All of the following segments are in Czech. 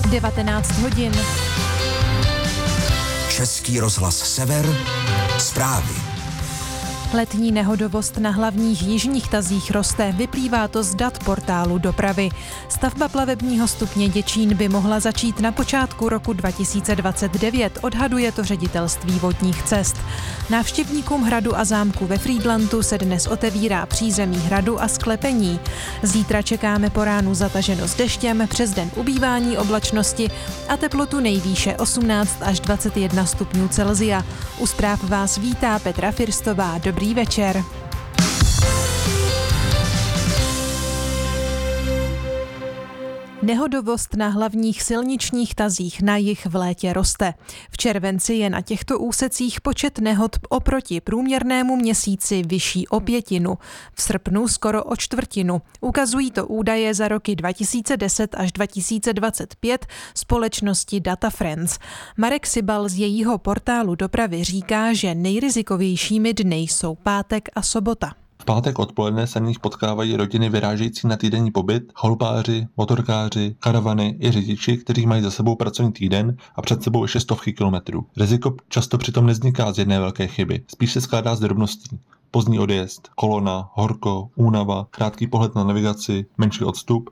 19 hodin. Český rozhlas Sever, zprávy. Letní nehodovost na hlavních jižních tazích roste, vyplývá to z dat portálu dopravy. Stavba plavebního stupně Děčín by mohla začít na počátku roku 2029, odhaduje to Ředitelství vodních cest. Návštěvníkům hradu a zámku ve Frýdlantu se dnes otevírá přízemí hradu a sklepení. Zítra čekáme po ránu zataženo s deštěm, přes den ubývání oblačnosti a teplotu nejvýše 18 až 21 stupňů Celsia. U zpráv vás vítá Petra Firstová. Dobrý večer. Nehodovost na hlavních silničních tazích na jih v létě roste. V červenci je na těchto úsecích počet nehod oproti průměrnému měsíci vyšší o 1/5, v srpnu skoro o 1/4. Ukazují to údaje za roky 2010 až 2025 společnosti Data Friends. Marek Sibal z jejího portálu dopravy říká, že nejrizikovějšími dny jsou pátek a sobota. V pátek odpoledne se na nich potkávají rodiny vyrážející na týdenní pobyt, chalupáři, motorkáři, karavany i řidiči, kteří mají za sebou pracovní týden a před sebou ještě stovky kilometrů. Riziko často přitom nevzniká z jedné velké chyby, spíš se skládá z drobností. Pozdní odjezd, kolona, horko, únava, krátký pohled na navigaci, menší odstup.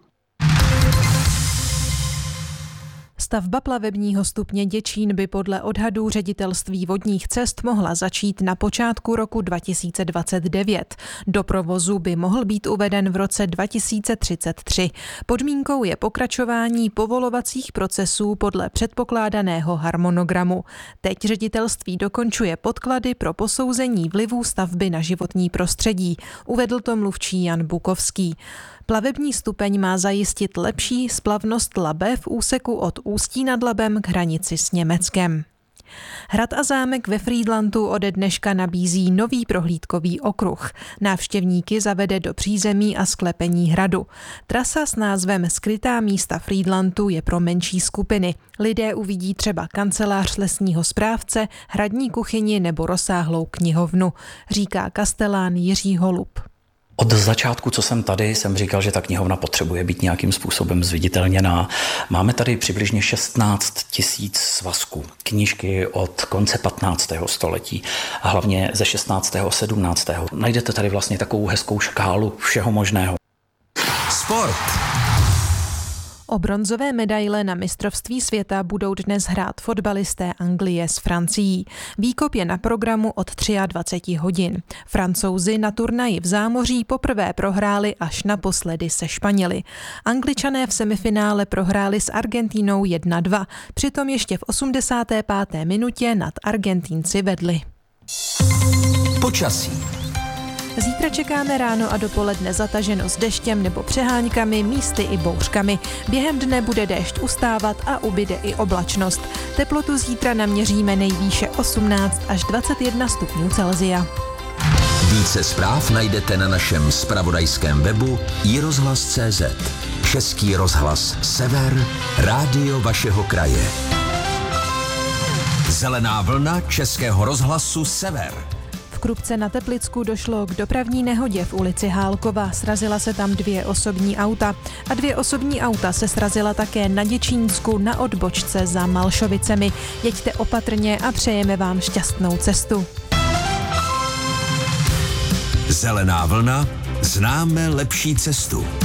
Stavba plavebního stupně Děčín by podle odhadů Ředitelství vodních cest mohla začít na počátku roku 2029. Do provozu by mohl být uveden v roce 2033. Podmínkou je pokračování povolovacích procesů podle předpokládaného harmonogramu. Teď ředitelství dokončuje podklady pro posouzení vlivů stavby na životní prostředí, uvedl to mluvčí Jan Bukovský. Plavební stupeň má zajistit lepší splavnost Labe v úseku od Ústí nad Labem k hranici s Německem. Hrad a zámek ve Frýdlantu ode dneška nabízí nový prohlídkový okruh. Návštěvníky zavede do přízemí a sklepení hradu. Trasa s názvem Skrytá místa Frýdlantu je pro menší skupiny. Lidé uvidí třeba kancelář lesního správce, hradní kuchyni nebo rozsáhlou knihovnu, říká kastelán Jiří Holub. Od začátku, co jsem tady, jsem říkal, že ta knihovna potřebuje být nějakým způsobem zviditelněná. Máme tady přibližně 16 000 svazků, knížky od konce 15. století a hlavně ze 16. a 17. Najdete tady vlastně takovou hezkou škálu všeho možného. Sport. O bronzové medaile na mistrovství světa budou dnes hrát fotbalisté Anglie s Francií. Výkop je na programu od 23 hodin. Francouzi na turnaji v zámoří poprvé prohráli až naposledy se Španěli. Angličané v semifinále prohráli s Argentínou 1-2, přitom ještě v 85. minutě nad Argentínci vedli. Počasí. Zítra čekáme ráno a dopoledne zataženo s deštěm nebo přeháňkami, místy i bouřkami. Během dne bude déšť ustávat a ubyde i oblačnost. Teplotu zítra naměříme nejvýše 18 až 21 stupňů Celsia. Více zpráv najdete na našem zpravodajském webu iRozhlas.cz. Český rozhlas Sever, rádio vašeho kraje. Zelená vlna Českého rozhlasu Sever. V Krupce na Teplicku došlo k dopravní nehodě v ulici Hálkova. Srazila se tam 2 osobní auta. A 2 osobní auta se srazila také na Děčínsku na odbočce za Malšovicemi. Jeďte opatrně a přejeme vám šťastnou cestu. Zelená vlna, známe lepší cestu.